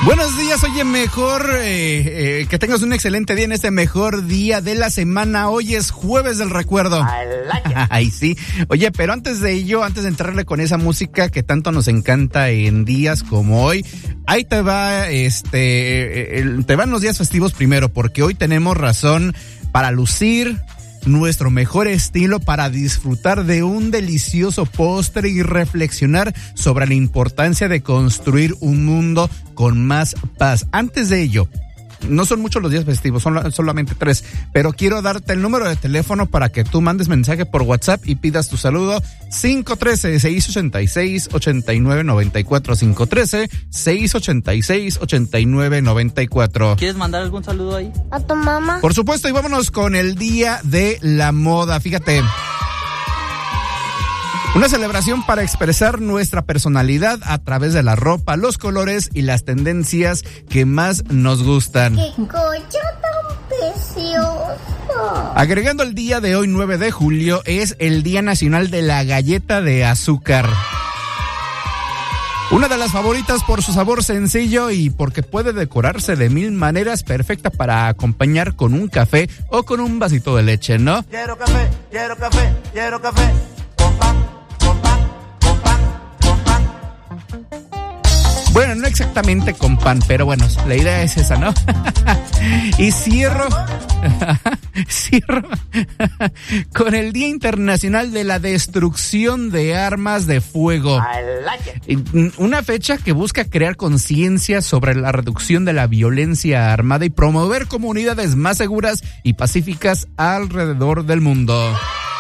Buenos días, oye, mejor que tengas un excelente día en este mejor día de la semana. Hoy es jueves del recuerdo. Ay, sí. Oye, pero antes de ello, antes de entrarle con esa música que tanto nos encanta en días como hoy, ahí te va, te van los días festivos primero, porque hoy tenemos razón para lucir nuestro mejor estilo, para disfrutar de un delicioso postre y reflexionar sobre la importancia de construir un mundo con más paz. Antes de ello, no son muchos los días festivos, son solamente 3, pero quiero darte el número de teléfono para que tú mandes mensaje por WhatsApp y pidas tu saludo. 513-686-8994, 513-686-8994. ¿Quieres mandar algún saludo ahí? ¿A tu mamá? Por supuesto, y vámonos con el Día de la Moda. Fíjate, una celebración para expresar nuestra personalidad a través de la ropa, los colores y las tendencias que más nos gustan. ¡Qué coche tan precioso! Agregando el día de hoy, 9 de julio, es el Día Nacional de la Galleta de Azúcar. Una de las favoritas por su sabor sencillo y porque puede decorarse de 1000 maneras, perfecta para acompañar con un café o con un vasito de leche, ¿no? Quiero café, quiero café, quiero café. Con pan. Bueno, no exactamente con pan, pero bueno, la idea es esa, ¿no? Y cierro con el Día Internacional de la Destrucción de Armas de Fuego. Una fecha que busca crear conciencia sobre la reducción de la violencia armada y promover comunidades más seguras y pacíficas alrededor del mundo.